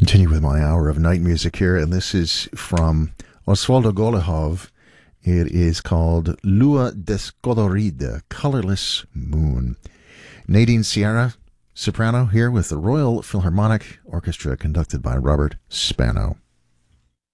continue with my hour of night music here, and this is from Osvaldo Golihov. It is called Lua Descolorida, Colorless Moon. Nadine Sierra, soprano, here with the Royal Philharmonic Orchestra, conducted by Robert Spano.